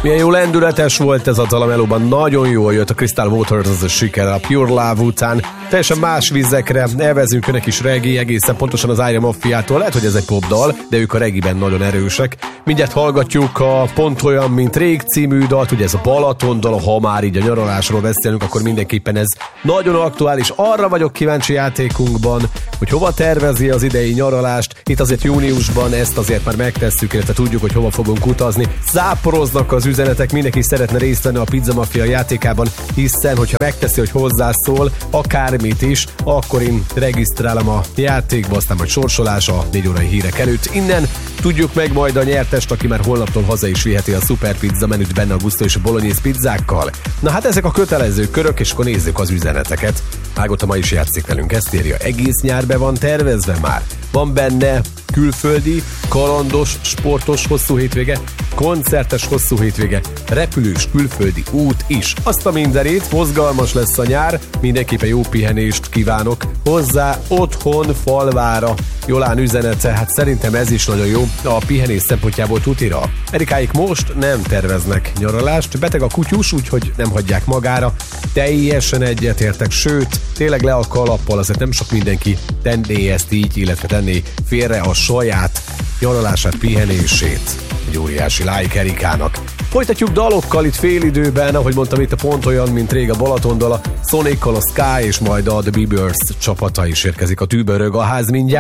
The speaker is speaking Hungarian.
Milyen jó lendületes volt ez a dal, a melóban nagyon jól jött a Crystal Waters, az a siker a Pure Love után. Teljesen más vizekre elvezünk, önök is reggae, egészen pontosan az Iron Mafia-tól. Lehet, hogy ez egy popdal, de ők a reggae-ben nagyon erősek. Mindjárt hallgatjuk a Pont olyan, mint rég című dalt, ugye ez a Balaton dal, ha már így a nyaralásról beszélünk, akkor mindenképpen ez nagyon aktuális. Arra vagyok kíváncsi játékunkban, hogy hova tervezi az idei nyaralást. Itt azért júniusban ezt azért már megtesszük, illetve tudjuk, hogy hova fogunk utazni. Záporoznak az üzenetek, mindenki szeretne részt venni a Pizza Mafia játékában, hiszen hogyha megteszi, hogy hozzászól, akármit is, akkor én regisztrálom a játékba, aztán majd sorsolás a 4 órai hírek előtt. Innen tudjuk meg majd a nyertest, aki már holnaptól haza is viheti a Super Pizza menüt, benne a gusztó és a bolognese pizzákkal. Na hát ezek a kötelező körök, és akkor nézzük az üzeneteket. Ágota ma is játszik velünk, ezt írja. Egész nyár be van tervezve már. Van benne külföldi, kalandos, sportos hosszú hétvége, koncertes hosszú hétvége, repülős külföldi út is. Azt a mindenit, mozgalmas lesz a nyár, mindenképpen jó pihenést kívánok hozzá otthon, falvára. Jolán üzenete, hát szerintem ez is nagyon jó a pihenés szempontjából tutira. Erikáik most nem terveznek nyaralást, beteg a kutyus, úgyhogy nem hagyják magára. Teljesen egyetértek, sőt, tényleg le a kalappal, azért nem sok mindenki tenné ezt így, illetve tenné félre a saját nyaralását, pihenését. Egy óriási like Erikának. Folytatjuk dalokkal itt félidőben, ahogy mondtam, itt a Pont olyan, mint rég a Balaton dal, a Sonic-kal, a Sky és majd a The Bieber's csapata is érkezik, a tűbörög a ház mindjárt.